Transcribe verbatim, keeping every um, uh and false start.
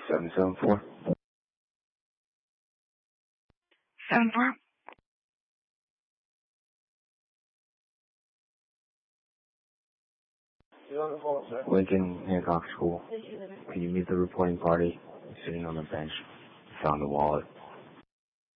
seven seven four. Seven four. You're on the phone, sir. Lincoln Hancock School. Can you meet the reporting party? Sitting on the bench. Found the wallet.